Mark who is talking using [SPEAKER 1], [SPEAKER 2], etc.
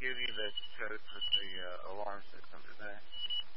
[SPEAKER 1] give you the code for the alarm system today?